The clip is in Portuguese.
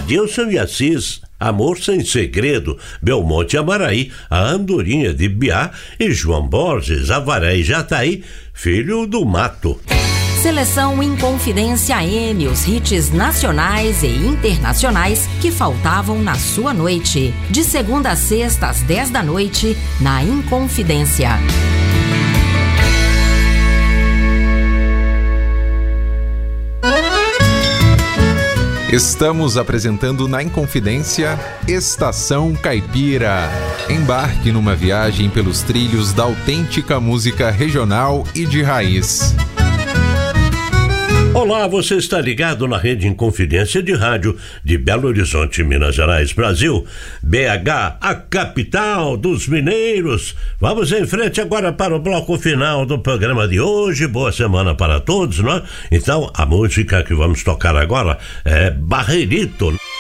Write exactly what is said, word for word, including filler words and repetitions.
Adilson e Assis, Amor Sem Segredo, Belmonte Amaraí, a Andorinha de Biá e João Borges, Avaré e Jataí, Filho do Mato. Seleção Inconfidência M, os hits nacionais e internacionais que faltavam na sua noite. De segunda a sexta às dez da noite, na Inconfidência. Estamos apresentando na Inconfidência Estação Caipira. Embarque numa viagem pelos trilhos da autêntica música regional e de raiz. Olá, você está ligado na Rede Inconfidência de Rádio de Belo Horizonte, Minas Gerais, Brasil. B H, a capital dos mineiros. Vamos em frente agora para o bloco final do programa de hoje. Boa semana para todos, né? Então, a música que vamos tocar agora é Barreirito.